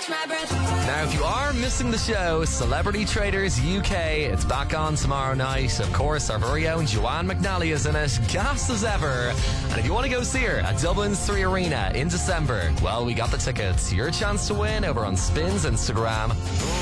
Now, if you are missing the show, Celebrity Traders UK, it's back on tomorrow night. Of course, our very own Joanne McNally is in it, gassed as ever. And if you want to go see her at Dublin's 3 Arena in December, well, we got the tickets. Your chance to win over on Spin's Instagram.